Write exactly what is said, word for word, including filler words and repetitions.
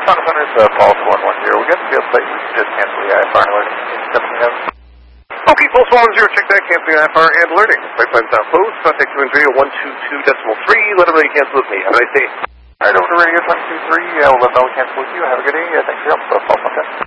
Fox one is uh, Pulse one one zero. We got the field plate. We can just cancel the I F R and alerting. Something else. Okay, Pulse one one zero, check that, cancel the I F R and alerting. Flight plan's now closed. Contact two and three oh one two two decimal three. Let everybody cancel with me. Have a nice day. Alright, over to radio one two three. Uh, we'll let Bell cancel with you. Have a good day. Uh, thanks for your help. Uh, Pulse one ten.